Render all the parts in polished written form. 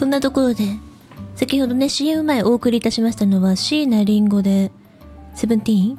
そんなところで、先ほどね、CM 前お送りいたしましたのは、椎名林檎で、17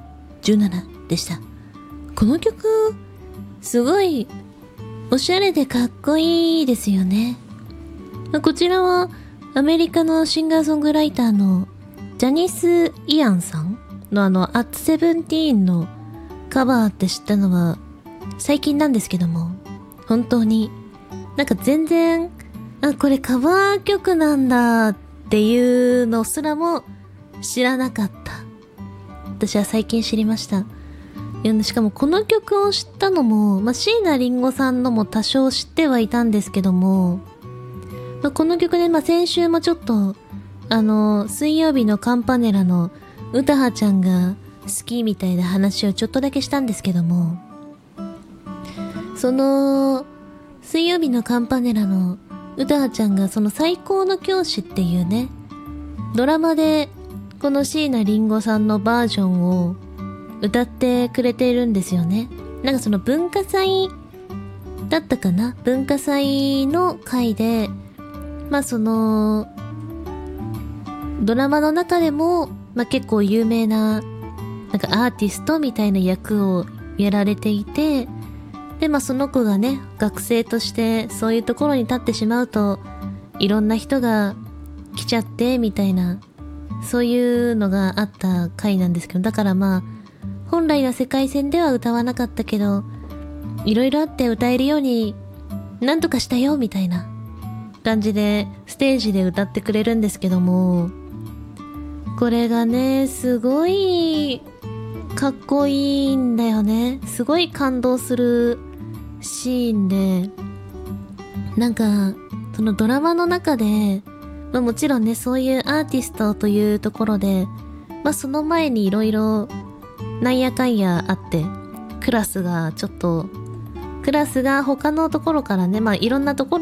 17でした。この曲、すごい、おしゃれでかっこいいですよね。こちらは、アメリカのシンガーソングライターの、ジャニス・イアンさんのAt 17のカバーって知ったのは、最近なんですけども、本当に、なんか全然、これカバー曲なんだっていうのすらも知らなかった。私は最近知りました。しかもこの曲を知ったのも、椎名林檎さんのも多少知ってはいたんですけども、この曲で、先週もちょっと、水曜日のカンパネラの歌葉ちゃんが好きみたいな話をちょっとだけしたんですけども、その、水曜日のカンパネラの歌葉ちゃんがその最高の教師っていうね、ドラマでこの椎名林檎さんのバージョンを歌ってくれているんですよね。なんかその文化祭だったかな、文化祭の回で、その、ドラマの中でも、結構有名な、なんかアーティストみたいな役をやられていて、で、その子がね、学生としてそういうところに立ってしまうと、いろんな人が来ちゃって、みたいな、そういうのがあった回なんですけど、だから本来の世界線では歌わなかったけど、いろいろあって歌えるように、なんとかしたよ、みたいな感じで、ステージで歌ってくれるんですけども、これがね、すごい、かっこいいんだよね。すごい感動するシーンで、なんか、そのドラマの中で、もちろんね、そういうアーティストというところで、その前にいろいろ、なんやかんやあって、クラスが他のところからね、いろんなところ